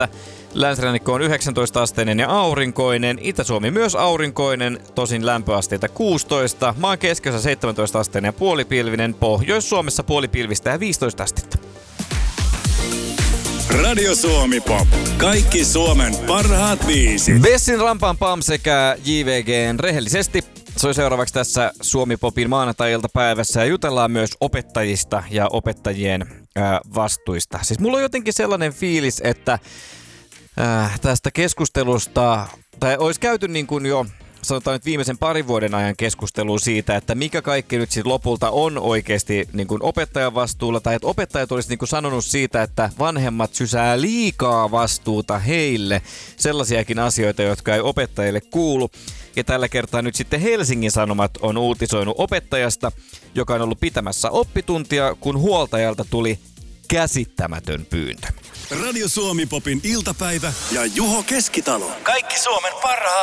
Länsirannikko on 19-asteinen ja aurinkoinen. Itä-Suomi myös aurinkoinen, tosin lämpöasteita 16. Maan keskiössä 17-asteinen ja puolipilvinen. Pohjois-Suomessa puolipilvistä ja 15 astetta. Radio Suomi Pop. Kaikki Suomen parhaat biisit. Bessin Rampaan Pam sekä JVGn Rehellisesti soi seuraavaksi tässä Suomi Popin maanantai-iltapäivässä ja jutellaan myös opettajista ja opettajien vastuista. Siis mulla on jotenkin sellainen fiilis, että tästä keskustelusta, tai olisi käyty niin kuin jo sanotaan nyt viimeisen parin vuoden ajan keskustelua siitä, että mikä kaikki nyt sitten lopulta on oikeasti niin kuin opettajan vastuulla, tai että opettajat olisi niin kuin sanonut siitä, että vanhemmat sysää liikaa vastuuta heille, sellaisiakin asioita, jotka ei opettajille kuulu. Ja tällä kertaa nyt sitten Helsingin Sanomat on uutisoinut opettajasta, joka on ollut pitämässä oppituntia, kun huoltajalta tuli käsittämätön pyyntö. Radio Suomi Popin iltapäivä ja Juho Keskitalo. Kaikki Suomen parhaat